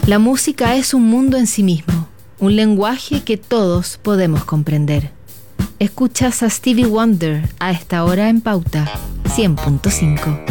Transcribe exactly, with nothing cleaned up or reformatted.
La música es un mundo en sí mismo, un lenguaje que todos podemos comprender. Escuchas a Stevie Wonder a esta hora en Pauta cien punto cinco.